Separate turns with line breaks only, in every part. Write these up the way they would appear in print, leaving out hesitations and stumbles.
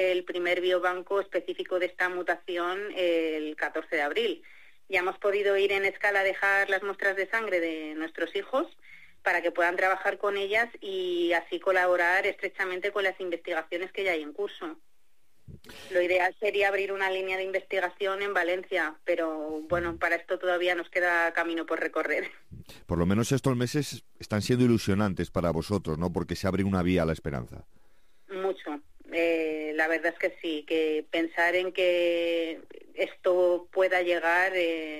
el primer biobanco específico de esta mutación el 14 de abril. Ya hemos podido ir en escala a dejar las muestras de sangre de nuestros hijos para que puedan trabajar con ellas y así colaborar estrechamente con las investigaciones que ya hay en curso. Lo ideal sería abrir una línea de investigación en Valencia, pero bueno, para esto todavía nos queda camino por recorrer.
Por lo menos estos meses están siendo ilusionantes para vosotros, ¿no? Porque se abre una vía a la esperanza.
Mucho. La verdad es que sí, que pensar en que esto pueda llegar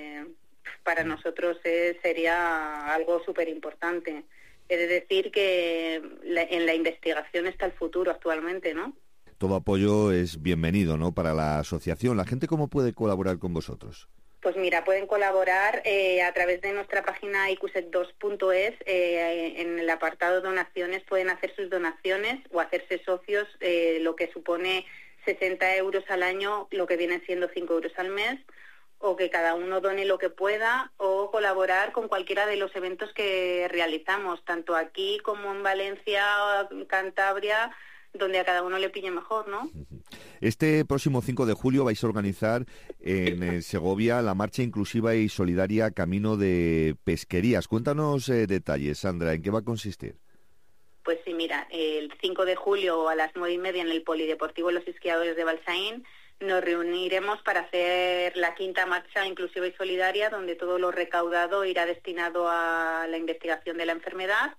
para nosotros sería algo súper importante. He de decir que en la investigación está el futuro actualmente, ¿no?
Todo apoyo es bienvenido, ¿no?, para la asociación. ¿La gente cómo puede colaborar con vosotros?
Pues mira, pueden colaborar a través de nuestra página icusec2.es. En el apartado donaciones pueden hacer sus donaciones o hacerse socios, lo que supone 60 euros al año, lo que vienen siendo 5 euros al mes, o que cada uno done lo que pueda, o colaborar con cualquiera de los eventos que realizamos, tanto aquí como en Valencia, Cantabria, donde a cada uno le pille mejor, ¿no?
Este próximo 5 de julio vais a organizar en Segovia la marcha inclusiva y solidaria Camino de Pesquerías. Cuéntanos detalles, Sandra, ¿en qué va a consistir?
Pues sí, mira, el 5 de julio a las 9:30 en el Polideportivo Los Esquiadores de Balsaín nos reuniremos para hacer la quinta marcha inclusiva y solidaria, donde todo lo recaudado irá destinado a la investigación de la enfermedad.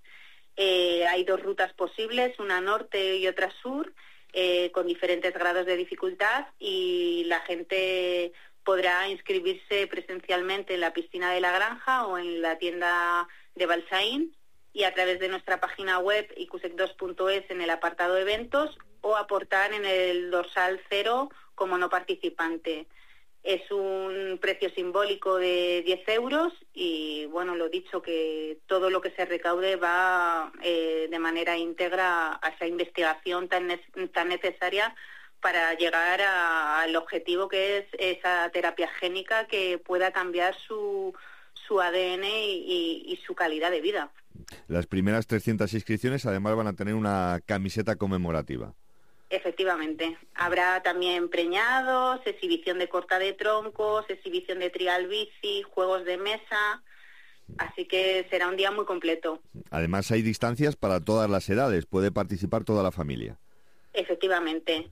Hay 2 rutas posibles, una norte y otra sur, con diferentes grados de dificultad, y la gente podrá inscribirse presencialmente en la piscina de la granja o en la tienda de Balsaín, y a través de nuestra página web icusec2.es en el apartado eventos, o aportar en el dorsal 0 como no participante. Es un precio simbólico de 10 euros y, bueno, lo dicho, que todo lo que se recaude va de manera íntegra a esa investigación tan necesaria para llegar al objetivo que es esa terapia génica que pueda cambiar su ADN y su calidad de vida.
Las primeras 300 inscripciones además van a tener una camiseta conmemorativa.
Efectivamente. Habrá también preñados, exhibición de corta de troncos, exhibición de trial bici, juegos de mesa, así que será un día muy completo.
Además hay distancias para todas las edades, puede participar toda la familia.
Efectivamente.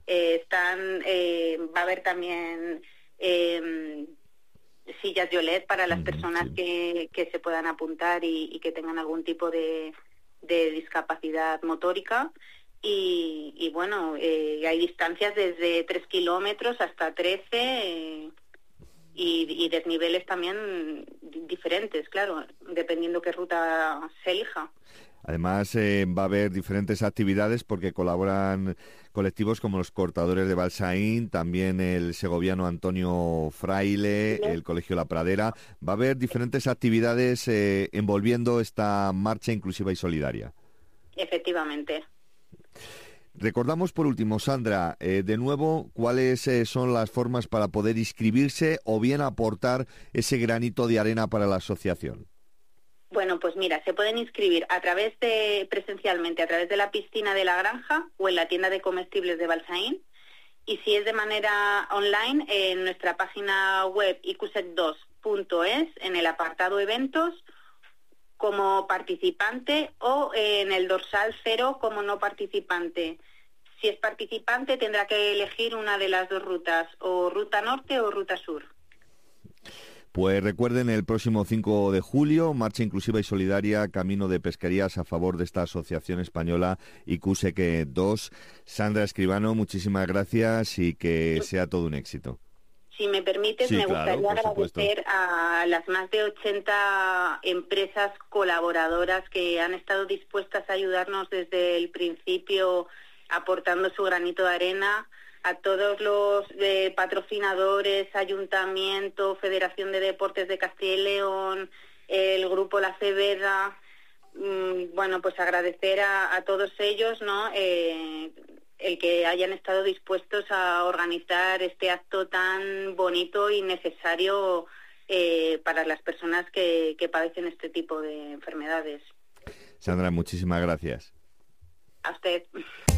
Va a haber también sillas Violet para las personas sí, que se puedan apuntar y que tengan algún tipo de discapacidad motórica. Y bueno, hay distancias desde 3 kilómetros hasta 13 y desniveles también diferentes, claro, dependiendo qué ruta se elija.
Además va a haber diferentes actividades porque colaboran colectivos como los Cortadores de Balsaín, también el segoviano Antonio Fraile, ¿sí?, el Colegio La Pradera. Va a haber diferentes actividades envolviendo esta marcha inclusiva y solidaria.
Efectivamente.
Recordamos por último, Sandra, de nuevo, cuáles son las formas para poder inscribirse o bien aportar ese granito de arena para la asociación.
Bueno, pues mira, se pueden inscribir presencialmente a través de la piscina de la granja o en la tienda de comestibles de Balsaín, y si es de manera online, en nuestra página web icusec2.es, en el apartado eventos, como participante, o en el dorsal 0 como no participante. Si es participante tendrá que elegir una de las 2 rutas, o ruta norte o ruta sur.
Pues recuerden, el próximo 5 de julio, marcha inclusiva y solidaria, Camino de Pesquerías, a favor de esta asociación española ICUSEC2. Sandra Escribano, muchísimas gracias y que sea todo un éxito.
Si me permites, sí, me gustaría agradecer a las más de 80 empresas colaboradoras que han estado dispuestas a ayudarnos desde el principio, aportando su granito de arena, a todos los patrocinadores, Ayuntamiento, Federación de Deportes de Castilla y León, el Grupo La Cebeda. Bueno, pues agradecer a todos ellos, ¿no?, el que hayan estado dispuestos a organizar este acto tan bonito y necesario para las personas que padecen este tipo de enfermedades.
Sandra, muchísimas gracias.
A usted.